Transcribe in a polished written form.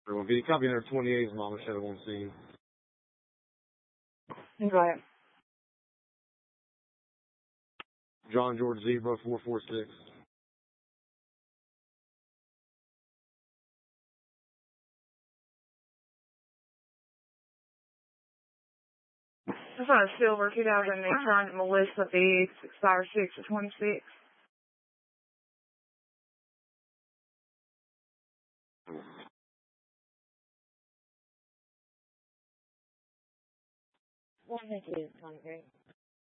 150. Copy 128 is Mama Shadow on scene. Right. John George Zebra 446. That's on a silver 2008 Tronic Melissa B, expire 6/26. One, thank you, Concrete.